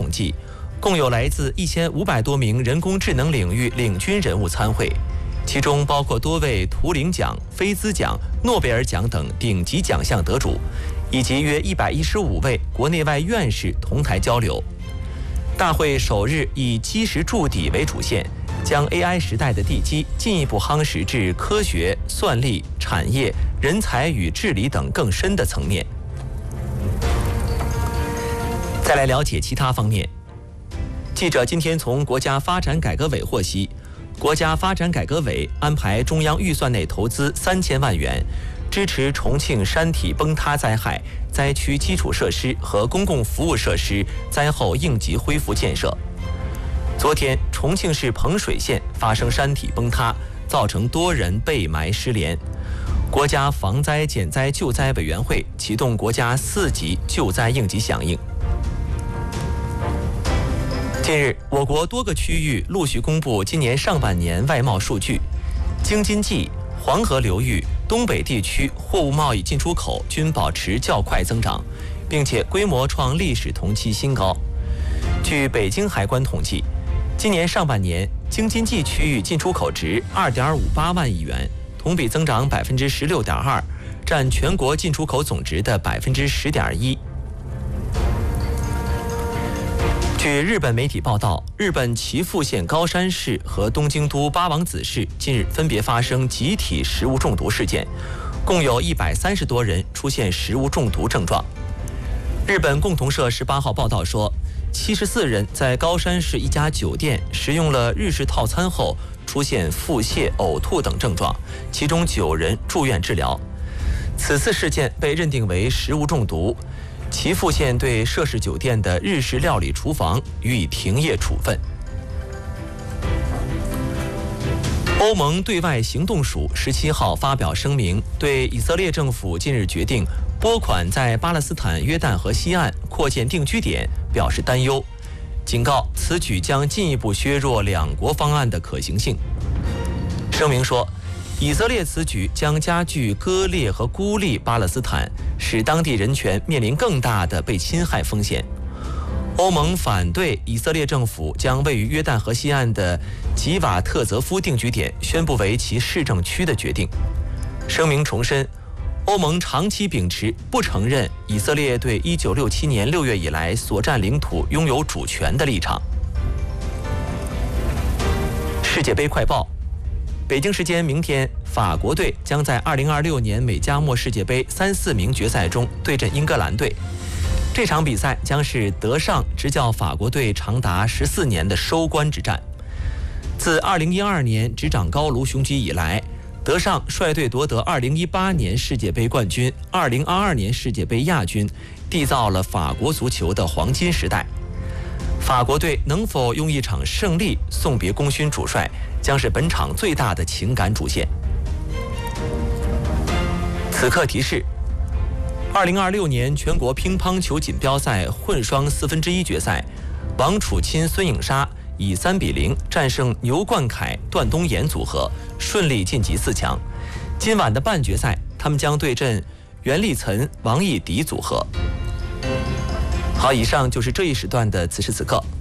统计，共有来自1500多名人工智能领域领军人物参会，其中包括多位图灵奖、菲兹奖、诺贝尔奖等顶级奖项得主，以及约115位国内外院士同台交流。大会首日以基石筑底为主线，将 AI 时代的地基进一步夯实至科学、算力、产业、人才与治理等更深的层面。再来了解其他方面。记者今天从国家发展改革委获悉，国家发展改革委安排中央预算内投资3000万元，支持重庆山体崩塌灾害灾区基础设施和公共服务设施灾后应急恢复建设。昨天，重庆市彭水县发生山体崩塌，造成多人被埋失联。国家防灾减灾救灾委员会启动国家4级救灾应急响应。近日，我国多个区域陆续公布今年上半年外贸数据，京津冀、黄河流域、东北地区货物贸易进出口均保持较快增长，并且规模创历史同期新高。据北京海关统计，今年上半年京津冀区域进出口值2.58万亿元，同比增长16.2%，占全国进出口总值的10.1%。据日本媒体报道，日本岐阜县高山市和东京都八王子市近日分别发生集体食物中毒事件，共有130多人出现食物中毒症状。日本共同社18号报道说，74人在高山市一家酒店食用了日式套餐后出现腹泻、呕吐等症状，其中9人住院治疗。此次事件被认定为食物中毒，岐阜县对涉事酒店的日式料理厨房予以停业处分。欧盟对外行动署17号发表声明，对以色列政府近日决定拨款在巴勒斯坦约旦河西岸扩建定居点表示担忧，警告此举将进一步削弱两国方案的可行性。声明说，以色列此举将加剧割裂和孤立巴勒斯坦，使当地人权面临更大的被侵害风险。欧盟反对以色列政府将位于约旦河西岸的吉瓦特泽夫定居点宣布为其市政区的决定。声明重申，欧盟长期秉持不承认以色列对1967年6月以来所占领土拥有主权的立场。世界杯快报，北京时间明天，法国队将在2026年美加墨世界杯3、4名决赛中对阵英格兰队。这场比赛将是德尚执教法国队长达14年的收官之战。自2012年执掌高卢雄鸡以来，德尚率队夺得2018年世界杯冠军、2022年世界杯亚军，缔造了法国足球的黄金时代。法国队能否用一场胜利送别功勋主帅，将是本场最大的情感主线。此刻提示：2026年全国乒乓球锦标赛混双1/4决赛，王楚钦、孙颖莎以3比0战胜牛冠凯、段东妍组合，顺利晋级4强。今晚的半决赛，他们将对阵袁立岑、王艺迪组合。好，以上就是这一时段的此时此刻。